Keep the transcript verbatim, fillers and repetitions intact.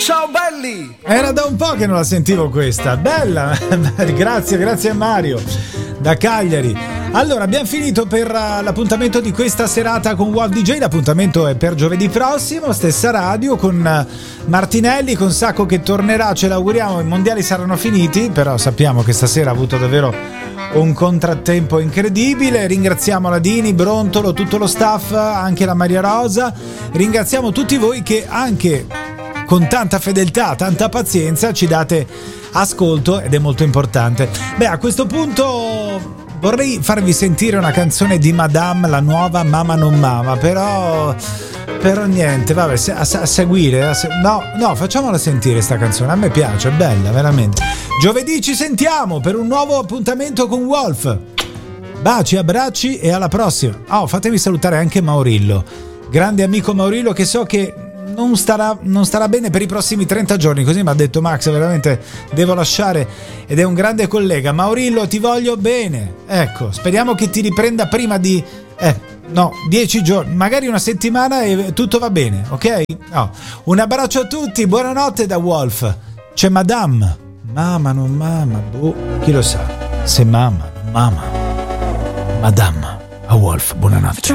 ciao belli! Era da un po' che non la sentivo questa, bella, grazie, grazie a Mario da Cagliari. Allora, abbiamo finito per uh, l'appuntamento di questa serata con Wolf D J. L'appuntamento è per giovedì prossimo, stessa radio, con uh, Martinelli, con Sacco che tornerà, ce l'auguriamo. I mondiali saranno finiti, però sappiamo che stasera ha avuto davvero un contrattempo incredibile. Ringraziamo la Dini, Brontolo, tutto lo staff, anche la Maria Rosa. Ringraziamo tutti voi che anche con tanta fedeltà, tanta pazienza ci date ascolto, ed è molto importante. Beh, a questo punto vorrei farvi sentire una canzone di Madame, la nuova Mama non Mama, però però niente, vabbè, a, a seguire a se, no, no, facciamola sentire sta canzone, a me piace, è bella, veramente. Giovedì ci sentiamo per un nuovo appuntamento con Wolf. Baci, abbracci e alla prossima. Oh, fatemi salutare anche Maurillo, grande amico Maurillo, che so che non starà, non starà bene per i prossimi trenta giorni, così mi ha detto Max, veramente devo lasciare, ed è un grande collega. Maurillo, ti voglio bene, ecco, speriamo che ti riprenda prima di eh, no, dieci giorni, magari una settimana e tutto va bene, ok? No. Un abbraccio a tutti, buonanotte da Wolf. C'è Madame, mamma non mamma, boh, chi lo sa, se mamma, mamma, Madame, a Wolf, buonanotte.